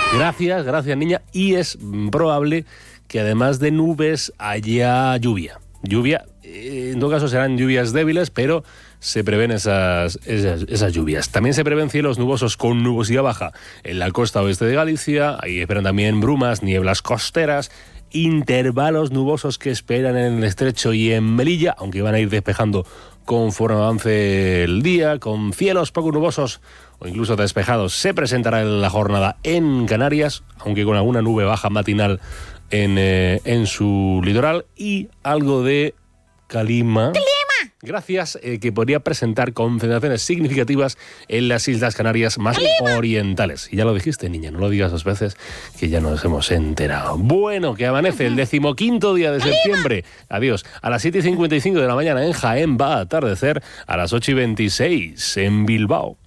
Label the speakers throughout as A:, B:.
A: Gracias, niña. Y es probable que además de nubes haya lluvia. En todo caso serán lluvias débiles, pero se prevén esas lluvias. También se prevén cielos nubosos con nubosidad baja en la costa oeste de Galicia. Ahí esperan también brumas, nieblas costeras, intervalos nubosos que esperan en el estrecho y en Melilla, aunque van a ir despejando conforme avance el día, con cielos poco nubosos o incluso despejados. Se presentará en la jornada en Canarias, aunque con alguna nube baja matinal en su litoral, y algo de calima. Gracias, que podría presentar concentraciones significativas en las Islas Canarias más orientales. Y ya lo dijiste, niña, no lo digas 2 veces, que ya nos hemos enterado. Bueno, que amanece el 15º día de septiembre. Adiós. A las 7:55 de la mañana en Jaén va a atardecer, a las 8:26 en Bilbao.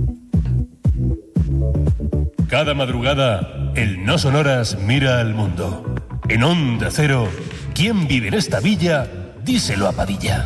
B: Cada madrugada, el No Sonoras mira al mundo. En Onda Cero, ¿quién vive en esta villa? Díselo a Padilla.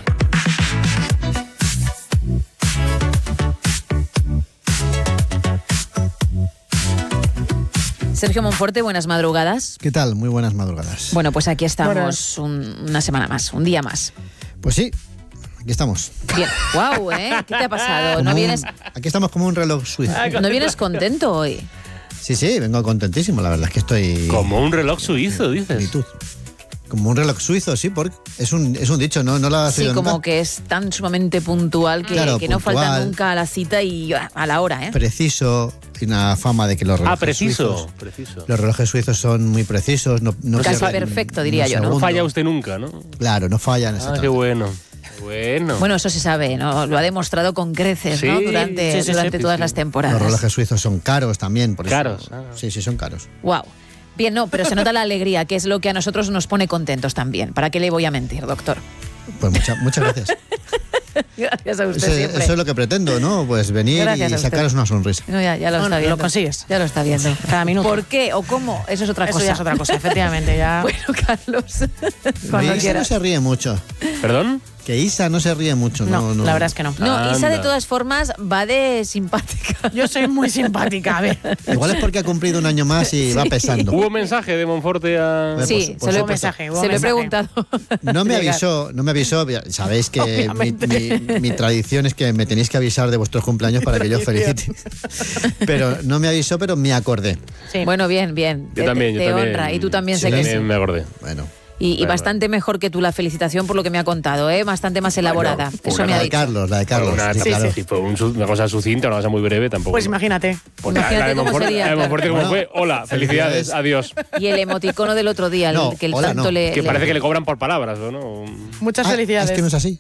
C: Sergio Monforte, buenas madrugadas.
D: ¿Qué tal? Muy buenas madrugadas.
C: Bueno, pues aquí estamos una semana más, un día más.
D: Pues sí, aquí estamos.
C: Bien. Guau, ¿eh? ¿Qué te ha pasado? ¿No vienes?
D: Aquí estamos como un reloj suizo.
C: ¿No vienes contento hoy?
D: Sí, vengo contentísimo, la verdad es que estoy...
A: Como un reloj suizo, dices.
D: Plenitud. Como un reloj suizo, sí, porque es un dicho, ¿no lo has oído
C: Sí, como
D: nunca?
C: que es tan sumamente puntual que,
D: Claro,
C: que no falta
D: puntual.
C: nunca a la cita y a la hora, ¿eh?
D: Preciso, tiene una fama de que los relojes suizos...
A: Preciso.
D: Los relojes suizos son muy precisos. No
C: Casi
D: pierden
C: perfecto, diría
D: un
C: yo, ¿no?
A: No
D: segundo.
A: falla usted nunca, ¿no?
D: Claro, no fallan.
A: Ah,
D: exactamente.
A: qué bueno. Bueno,
C: Bueno, eso se sabe, ¿no? Lo ha demostrado con creces, ¿no?
A: Sí,
C: Durante
A: sí,
C: todas
A: sí.
C: las temporadas.
D: Los relojes suizos son caros también. Por eso.
A: Caros, ah.
D: Sí, son caros.
C: Wow. Bien, no, pero se nota la alegría, que es lo que a nosotros nos pone contentos también. ¿Para qué le voy a mentir, doctor?
D: Pues muchas gracias.
C: Gracias a usted
D: Eso
C: siempre.
D: es lo que pretendo, ¿no? Pues venir
C: Gracias a
D: y
C: usted.
D: sacaros una sonrisa.
C: No, ya lo está viendo.
E: Lo consigues.
C: Ya lo está viendo.
E: Cada minuto.
C: ¿Por qué o cómo? Eso es otra
E: Eso
C: cosa.
E: ya es otra cosa, efectivamente. Ya.
C: Bueno, Carlos, cuando
D: Isa no
C: quieras.
D: se ríe mucho.
A: ¿Perdón?
D: Que Isa no se ríe mucho.
E: No, la verdad es que no.
C: No, Isa de
A: Anda.
C: todas formas va de simpática.
E: Yo soy muy simpática, a ver.
D: Igual es porque ha cumplido un año más y va pesando.
A: ¿Hubo mensaje de Monforte a...?
C: Sí,
D: por
C: se lo he
D: supuesto.
E: mensaje, hubo
C: Se lo he
E: mensaje.
C: preguntado.
D: No me avisó. Sabéis que mi tradición es que me tenéis que avisar de vuestros cumpleaños para que yo os felicite. Pero no me avisó, pero me acordé.
E: Sí.
C: Bueno, bien.
A: Yo también.
C: Te honra. Y tú también sé que sí.
A: me acordé.
D: Bueno.
C: Y
A: Bueno,
C: bastante mejor que tú la felicitación por lo que me ha contado, ¿eh? Bastante más elaborada.
A: Bueno,
C: Eso me ha
D: La de
C: dicho.
D: Carlos, la de Carlos.
A: Una,
D: sí, claro.
A: sí, fue una cosa sucinta, una cosa muy breve tampoco.
E: Pues
A: ¿no?
E: imagínate.
A: Pues
C: Imagínate
A: la de
C: cómo
A: Monforte,
C: sería,
A: la de
C: claro.
A: Monforte, ¿cómo
D: Bueno,
A: fue? Hola, felicidades, adiós.
C: Y el emoticono del otro día,
D: No,
C: que el
D: hola,
C: tanto
D: no.
C: le...
A: Que parece que le cobran por palabras, ¿o no?
E: Muchas
D: Ah,
E: felicidades.
D: es que no es así.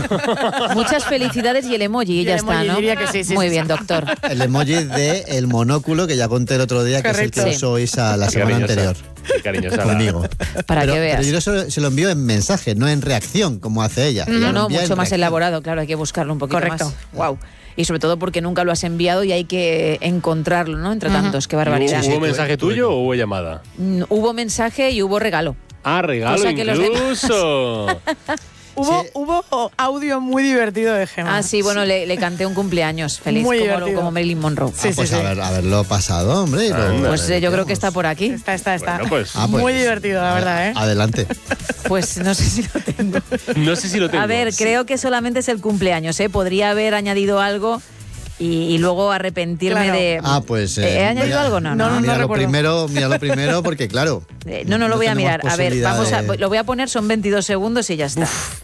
C: Muchas felicidades y el emoji, y
E: Y
C: ya
E: el
C: está,
E: emoji,
C: ¿no?
E: diría que sí,
C: Muy
E: sí.
C: bien, doctor.
D: El emoji de el monóculo que ya conté el otro día, que
E: Correcto.
D: es el que usó Isa la
A: Qué
D: semana
A: cariñosa,
D: anterior.
A: Qué cariñosa la-
D: Conmigo.
C: Para que veas.
D: Pero yo se lo envío en mensaje, no en reacción, como hace ella. Ella lo
C: No,
D: envía
C: mucho
D: en
C: más
D: reacción.
C: elaborado, claro, hay que buscarlo un poquito
E: Correcto.
C: más. Wow. Y sobre todo porque nunca lo has enviado y hay que encontrarlo, ¿no? Entre tantos, qué barbaridad.
A: ¿Hubo
D: Sí,
A: mensaje tuyo o hubo llamada?
C: Hubo mensaje y hubo regalo.
A: Ah, regalo
C: Cosa que los demás-
A: incluso.
E: Hubo audio muy divertido de Gemma.
C: Ah, sí, bueno, le canté un cumpleaños feliz,
E: Muy
C: como,
E: divertido.
C: como Marilyn Monroe.
E: Sí,
D: Pues
E: sí, sí.
D: haberlo pasado, hombre. y lo-
A: Anda.
C: Pues yo creo que está por aquí.
E: Está.
A: Bueno, pues,
D: Ah, pues,
E: Muy divertido, la verdad, ¿eh?
D: Adelante.
C: Pues no sé si lo tengo.
A: no sé si lo tengo.
C: A ver, creo que solamente es el cumpleaños, ¿eh? Podría haber añadido algo y luego arrepentirme
E: Claro.
C: de...
D: Ah, pues.
C: ¿He añadido algo? No.
D: Míralo
E: recuerdo.
D: primero, porque claro.
C: No lo voy a
D: tenemos
C: mirar. A ver,
D: posibilidad de-
C: lo voy a poner, son 22 segundos y ya está.